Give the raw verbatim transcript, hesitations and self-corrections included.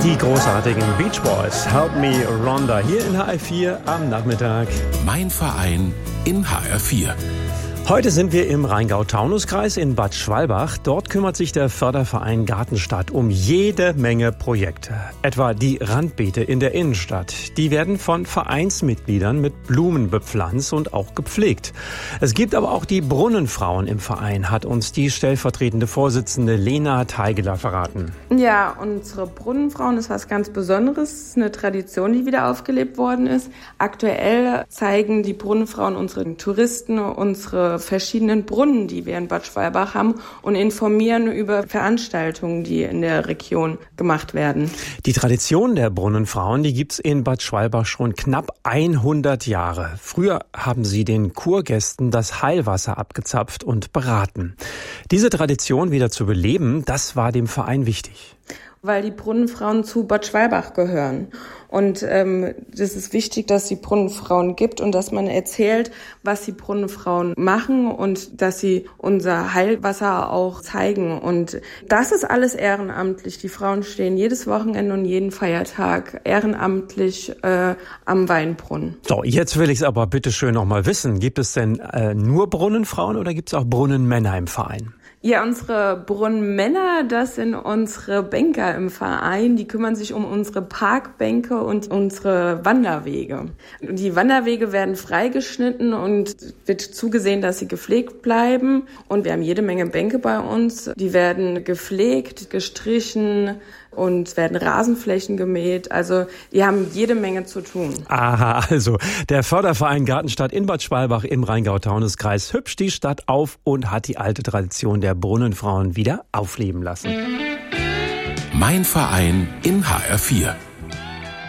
Die großartigen Beach Boys, Help Me Rhonda, hier in H R vier am Nachmittag. Mein Verein in H R vier. Heute sind wir im Rheingau-Taunus-Kreis in Bad Schwalbach. Dort kümmert sich der Förderverein Gartenstadt um jede Menge Projekte. Etwa die Randbeete in der Innenstadt. Die werden von Vereinsmitgliedern mit Blumen bepflanzt und auch gepflegt. Es gibt aber auch die Brunnenfrauen im Verein, hat uns die stellvertretende Vorsitzende Lena Teigeler verraten. Ja, unsere Brunnenfrauen ist was ganz Besonderes. Es ist eine Tradition, die wieder aufgelebt worden ist. Aktuell zeigen die Brunnenfrauen unseren Touristen unsere verschiedenen Brunnen, die wir in Bad Schwalbach haben, und informieren über Veranstaltungen, die in der Region gemacht werden. Die Tradition der Brunnenfrauen, die gibt's in Bad Schwalbach schon knapp hundert Jahre. Früher haben sie den Kurgästen das Heilwasser abgezapft und beraten. Diese Tradition wieder zu beleben, das war dem Verein wichtig. Weil die Brunnenfrauen zu Bad Schwalbach gehören. Und ähm, das ist wichtig, dass es die Brunnenfrauen gibt und dass man erzählt, was die Brunnenfrauen machen und dass sie unser Heilwasser auch zeigen. Und das ist alles ehrenamtlich. Die Frauen stehen jedes Wochenende und jeden Feiertag ehrenamtlich äh, am Weinbrunnen. So, jetzt will ich es aber bitte schön noch mal wissen. Gibt es denn äh, nur Brunnenfrauen oder gibt es auch Brunnenmänner im Verein? Ja, unsere Brunnenmänner, das sind unsere Banker im Verein. Die kümmern sich um unsere Parkbänke und unsere Wanderwege. Die Wanderwege werden freigeschnitten und wird zugesehen, dass sie gepflegt bleiben. Und wir haben jede Menge Bänke bei uns. Die werden gepflegt, gestrichen und werden Rasenflächen gemäht. Also die haben jede Menge zu tun. Aha, also der Förderverein Gartenstadt in Bad Schwalbach im Rheingau-Taunus-Kreis hübscht die Stadt auf und hat die alte Tradition der Brunnenfrauen wieder aufleben lassen. Mein Verein in H R vier.